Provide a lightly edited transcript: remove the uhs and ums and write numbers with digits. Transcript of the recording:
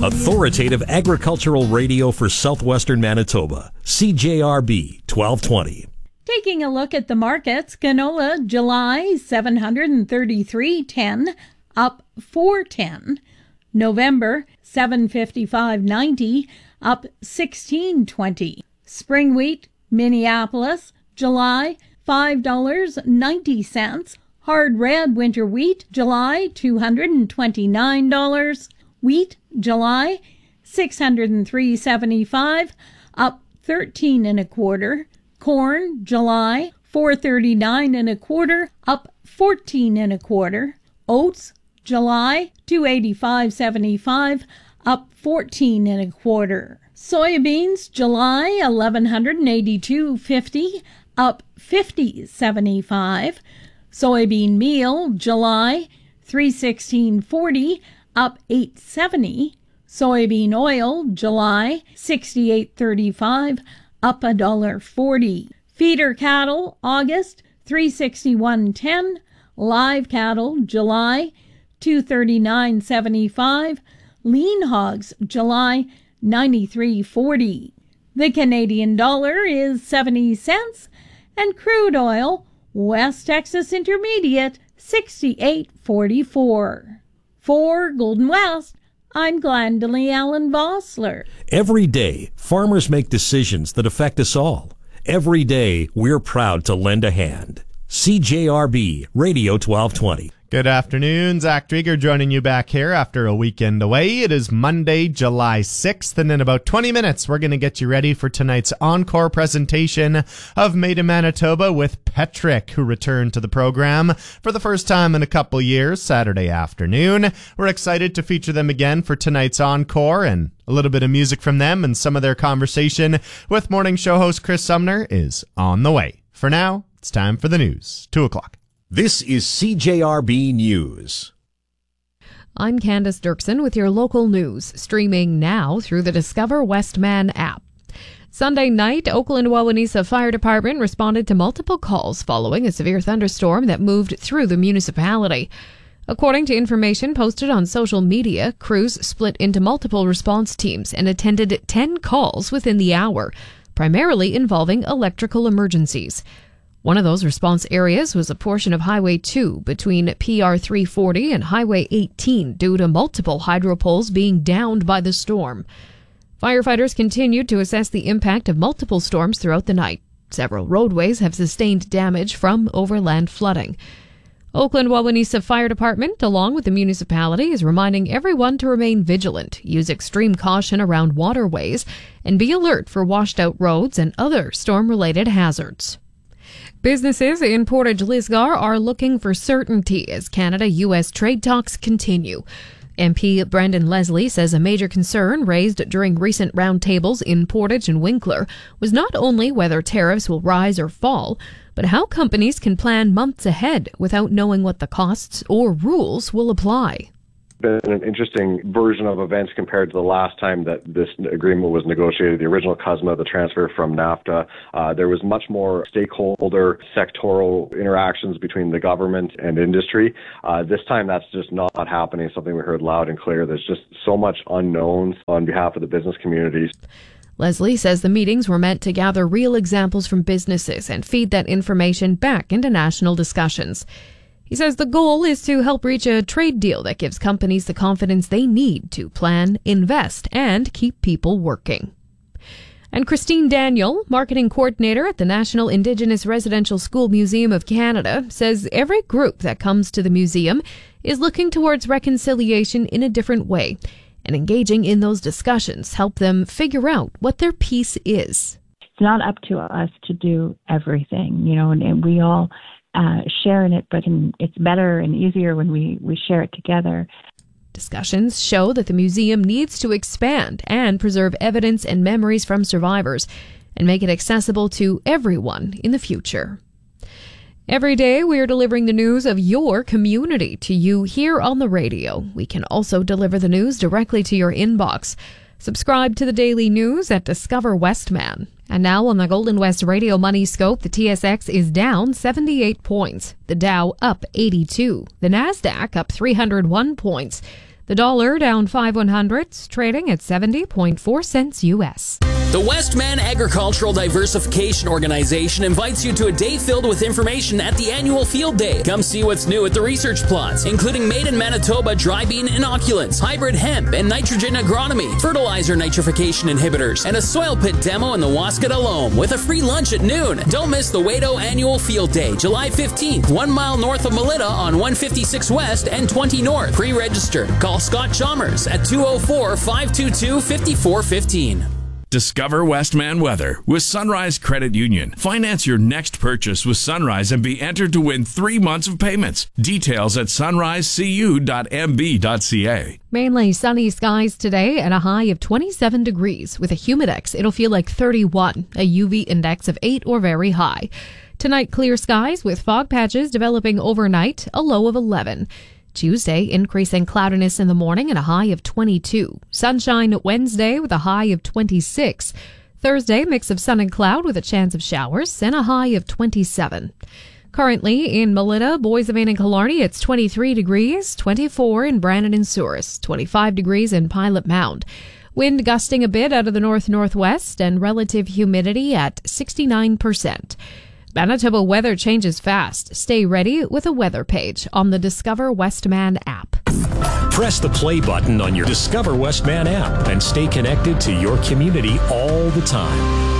Authoritative agricultural radio for southwestern Manitoba. CJRB 1220. Taking a look at the markets, canola July $733.10, up $4.10. November $755.90, up $16.20. Spring wheat Minneapolis July $5.90. Hard red winter wheat July $229. Wheat July $603.75, up 13 1/4. Corn July $439 1/4, up 14 1/4. Oats July $285.75, up 14 1/4. Soybeans July $1,182.50, up 50.75. Soybean meal July $316.40, up $8.70. Soybean oil July $68.35, up $1.40. Feeder cattle August $361.10. Live cattle July $239.75. Lean hogs July $93.40. The Canadian dollar is 70 cents, and crude oil West Texas Intermediate 68.44. For Golden West, I'm Glendalee Allen Vossler. Every day, farmers make decisions that affect us all. Every day, we're proud to lend a hand. CJRB Radio 1220. Good afternoon. Zach Drieger joining you back here after a weekend away. It is Monday, July 6th, and in about 20 minutes, we're going to get you ready for tonight's encore presentation of Made in Manitoba with Petric, who returned to the program for the first time in a couple years, Saturday afternoon. We're excited to feature them again for tonight's encore, and a little bit of music from them and some of their conversation with morning show host Chris Sumner is on the way. For now, it's time for the news. 2 o'clock. This is CJRB News. I'm Candace Dirksen with your local news, streaming now through the Discover Westman app. Sunday night, Oakland-Wawanesa Fire Department responded to multiple calls following a severe thunderstorm that moved through the municipality. According to information posted on social media, crews split into multiple response teams and attended 10 calls within the hour, primarily involving electrical emergencies. One of those response areas was a portion of Highway 2 between PR 340 and Highway 18 due to multiple hydro poles being downed by the storm. Firefighters continued to assess the impact of multiple storms throughout the night. Several roadways have sustained damage from overland flooding. Oakland-Wawanesa Fire Department, along with the municipality, is reminding everyone to remain vigilant, use extreme caution around waterways, and be alert for washed-out roads and other storm-related hazards. Businesses in Portage Lisgar are looking for certainty as Canada-U.S. trade talks continue. MP Brendan Leslie says a major concern raised during recent roundtables in Portage and Winkler was not only whether tariffs will rise or fall, but how companies can plan months ahead without knowing what the costs or rules will apply. Been an interesting version of events compared to the last time that this agreement was negotiated, the original CUSMA, the transfer from NAFTA. There was much more stakeholder sectoral interactions between the government and industry. This time that's just not happening, something we heard loud and clear. There's just so much unknowns on behalf of the business communities. Leslie says the meetings were meant to gather real examples from businesses and feed that information back into national discussions. He says the goal is to help reach a trade deal that gives companies the confidence they need to plan, invest, and keep people working. And Christine Daniel, marketing coordinator at the National Indigenous Residential School Museum of Canada, says every group that comes to the museum is looking towards reconciliation in a different way, and engaging in those discussions help them figure out what their piece is. It's not up to us to do everything, and we all share in it, but it's better and easier when we share it together. Discussions show that the museum needs to expand and preserve evidence and memories from survivors and make it accessible to everyone in the future. Every day, we are delivering the news of your community to you here on the radio. We can also deliver the news directly to your inbox. Subscribe to the daily news at Discover Westman. And now on the Golden West Radio Money Scope, the TSX is down 78 points. The Dow up 82. The Nasdaq up 301 points. The dollar down 5/100ths, trading at 70.4 cents U.S. The Westman Agricultural Diversification Organization invites you to a day filled with information at the annual Field Day. Come see what's new at the research plots, including made in Manitoba dry bean inoculants, hybrid hemp and nitrogen agronomy, fertilizer nitrification inhibitors, and a soil pit demo in the Waskata Loam with a free lunch at noon. Don't miss the Wado Annual Field Day, July 15th, 1 mile north of Melita on 156 West and 20 North. Pre-registered. Call Scott Chalmers at 204-522-5415. Discover Westman weather with Sunrise Credit Union. Finance your next purchase with Sunrise and be entered to win 3 months of payments. Details at sunrisecu.mb.ca. Mainly sunny skies today and a high of 27 degrees. With a humidex, it'll feel like 31, a UV index of 8 or very high. Tonight, clear skies with fog patches developing overnight, a low of 11. Tuesday, increasing cloudiness in the morning and a high of 22. Sunshine Wednesday with a high of 26. Thursday, mix of sun and cloud with a chance of showers and a high of 27. Currently in Melita, Boissevain and Killarney, it's 23 degrees, 24 in Brandon and Souris, 25 degrees in Pilot Mound. Wind gusting a bit out of the north-northwest and relative humidity at 69%. Manitoba weather changes fast. Stay ready with a weather page on the Discover Westman app. Press the play button on your Discover Westman app and stay connected to your community all the time.